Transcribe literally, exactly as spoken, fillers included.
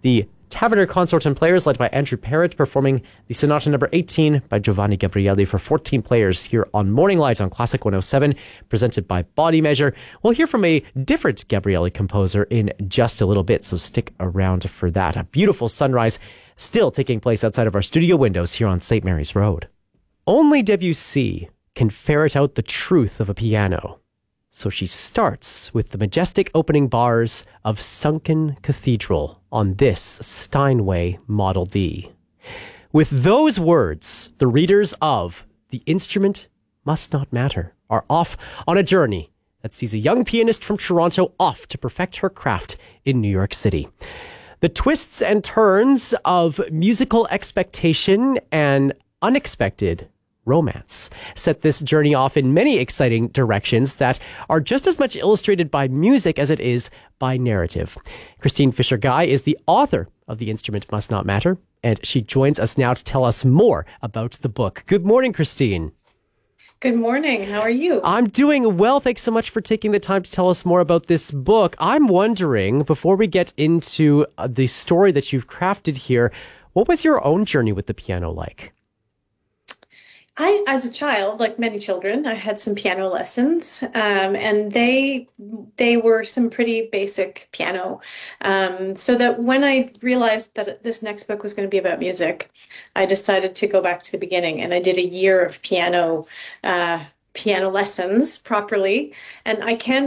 The Taverner Consort and Players, led by Andrew Parrott, performing the Sonata number eighteen by Giovanni Gabrieli for fourteen players here on Morning Light on Classic one oh seven, presented by Body Measure. We'll hear from a different Gabrieli composer in just a little bit, so stick around for that. A beautiful sunrise still taking place outside of our studio windows here on Saint Mary's Road. Only Debussy can ferret out the truth of a piano. So she starts with the majestic opening bars of Sunken Cathedral on this Steinway Model D. With those words, the readers of The Instrument Must Not Matter are off on a journey that sees a young pianist from Toronto off to perfect her craft in New York City. The twists and turns of musical expectation and unexpected romance set this journey off in many exciting directions that are just as much illustrated by music as it is by narrative. Christine Fisher-Guy is the author of The Instrument Must Not Matter, and she joins us now to tell us more about the book. Good morning, Christine. Good morning. How are you? I'm doing well. Thanks so much for taking the time to tell us more about this book. I'm wondering, before we get into the story that you've crafted here, what was your own journey with the piano like? I, as a child, like many children, I had some piano lessons, um, and they they were some pretty basic piano. Um, so that when I realized that this next book was going to be about music, I decided to go back to the beginning, and I did a year of piano uh, piano lessons properly. And I can